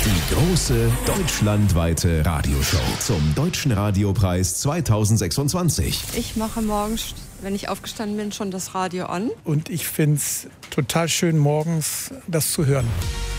Die große deutschlandweite Radioshow zum Deutschen Radiopreis 2026. Ich mache morgens, wenn ich aufgestanden bin, schon das Radio an. Und ich finde es total schön, morgens das zu hören.